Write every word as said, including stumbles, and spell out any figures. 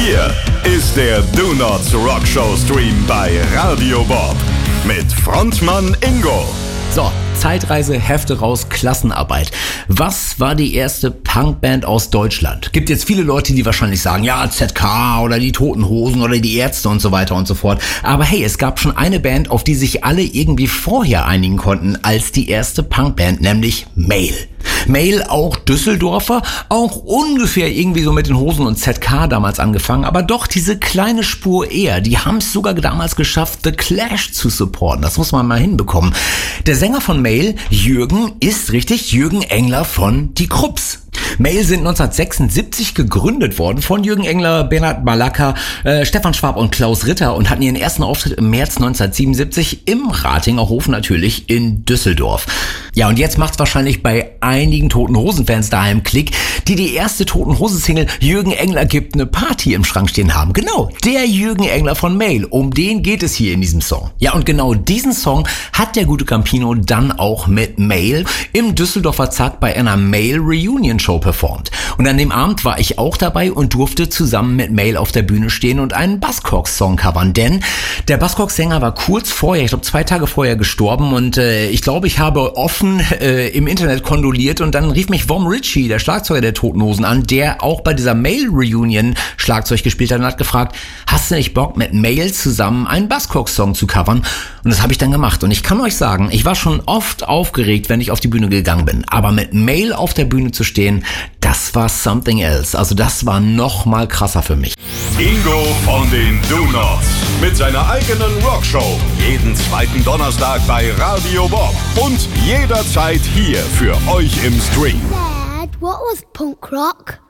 Hier ist der Do Nots Rock Show Stream bei Radio Bob mit Frontmann Ingo. So, Zeitreise, Hefte raus, Klassenarbeit. Was war die erste Punkband aus Deutschland? Gibt jetzt viele Leute, die wahrscheinlich sagen, ja, Z K oder die Toten Hosen oder die Ärzte und so weiter und so fort. Aber hey, es gab schon eine Band, auf die sich alle irgendwie vorher einigen konnten als die erste Punkband, nämlich Mail. Mail, auch Düsseldorfer, auch ungefähr irgendwie so mit den Hosen und Z K damals angefangen, aber doch diese kleine Spur eher. Die haben es sogar damals geschafft, The Clash zu supporten. Das muss man mal hinbekommen. Der Sänger von Mail, Jürgen, ist richtig Jürgen Engler von Die Krupps. Mail sind neunzehnhundertsechsundsiebzig gegründet worden von Jürgen Engler, Bernhard Malacker, äh, Stefan Schwab und Klaus Ritter und hatten ihren ersten Auftritt im März neunzehnhundertsiebenundsiebzig im Ratinger Hof natürlich in Düsseldorf. Ja, und jetzt macht's wahrscheinlich bei einigen Toten Hosen-Fans daheim Klick, die die erste Toten Hosen-Single Jürgen Engler gibt eine Party im Schrank stehen haben. Genau, der Jürgen Engler von Mail, um den geht es hier in diesem Song. Ja, und genau diesen Song hat der gute Campino dann auch mit Mail im Düsseldorfer Zack bei einer Mail Reunion Show performt. Und an dem Abend war ich auch dabei und durfte zusammen mit Mail auf der Bühne stehen und einen Buzzcocks-Song covern, denn der Buzzcocks-Sänger war kurz vorher, ich glaube zwei Tage vorher gestorben und äh, ich glaube, ich habe offen äh, im Internet kondoliert und dann rief mich Vom Ritchie, der Schlagzeuger der Toten Hosen, an, der auch bei dieser Mail-Reunion Schlagzeug gespielt hat und hat gefragt, hast du nicht Bock mit Mail zusammen einen Buzzcocks-Song zu covern? Und das habe ich dann gemacht und ich kann euch sagen, ich war schon oft aufgeregt, wenn ich auf die Bühne gegangen bin, aber mit Mail auf der Bühne zu stehen, das war something else. Also das war noch mal krasser für mich. Ingo von den Do Nots mit seiner eigenen Rockshow. Jeden zweiten Donnerstag bei Radio Bob und jederzeit hier für euch im Stream. Dad, what was punk rock?